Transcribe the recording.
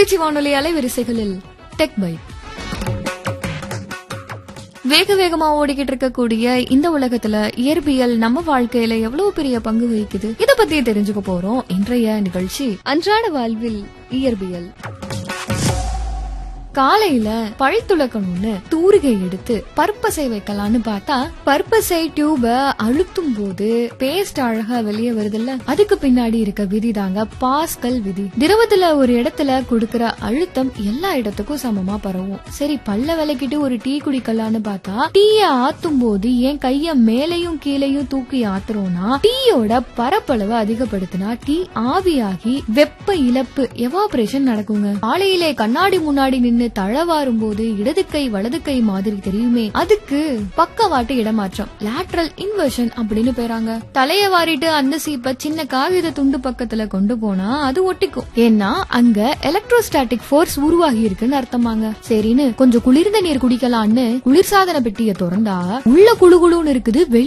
திருச்சி வானொலி அலைவரிசைகளில் tech byte. வேக வேகமா ஓடிக்கிட்டு இருக்கக்கூடிய இந்த உலகத்துல இயற்பியல் நம்ம வாழ்க்கையில எவ்வளவு பெரிய பங்கு வகிக்குது, இத பத்தி தெரிஞ்சுக்க போறோம். இன்றைய நிகழ்ச்சி அன்றாட வாழ்வில் இயற்பியல். காலையில பழித்துளக்கணும்னு தூரிகை எடுத்து பற்பசை வைக்கலான்னு பார்த்தா பற்பசை டியூப அழுத்தும் போது பேஸ்ட் அழகா வெளியே வருதுல்ல, அதுக்கு பின்னாடி இருக்க விதி தாங்க பாஸ்கல் விதி. திரவத்துல ஒரு இடத்துல கொடுக்கற அழுத்தம் எல்லா இடத்துக்கும் சமமா பரவும். சரி, பல்ல விளக்கிட்டு ஒரு டீ குடிக்கலான்னு பார்த்தா டீய ஆத்தும் போது ஏன் கைய மேலையும் கீழையும் தூக்கி ஆத்துறோம்னா டீயோட பரப்பளவை அதிகப்படுத்தினா டீ ஆவியாகி வெப்ப இழப்பு எவாபரேஷன் நடக்குங்க. காலையிலே கண்ணாடி முன்னாடி நின்னு தழவாரும் போது இடது கை வலது கை மாதிரி தெரியுமே, அதுக்கு பக்கவாட்டு இடமாற்றம், லேட்டரல் இன்வர்ஷன் அப்படின்னு பேராங்க. தலைய வாரிட்டு அந்த சீப்ப சின்ன காகித துண்டு பக்கத்துல கொண்டு போனா அது ஒட்டிக்கும். ஏன்னா அங்க எலக்ட்ரோஸ்டாட்டிக் போர்ஸ் உருவாகி இருக்குன்னு அர்த்தமாங்க. சரின்னு கொஞ்சம் குளிர்ந்த நீர் குடிக்கலான்னு குளிர்சாதன பெட்டியை திறந்தா உள்ள குளுகுளுன்னு இருக்குது,